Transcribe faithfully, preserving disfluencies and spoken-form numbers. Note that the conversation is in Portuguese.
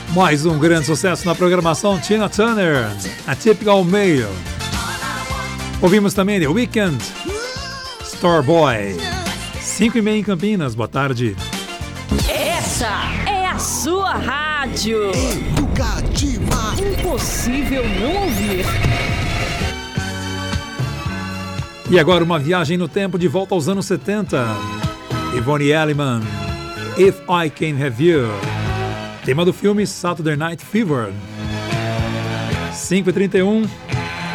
Mais um grande sucesso na programação, Tina Turner, A Typical Male. Ouvimos também The Weeknd, Starboy. cinco e meia em Campinas, boa tarde. Essa é a sua rádio. Educativa. Impossível não ouvir. E agora uma viagem no tempo de volta aos anos setenta. Yvonne Elliman, If I Can Have You. Tema do filme Saturday Night Fever. cinco e trinta e um.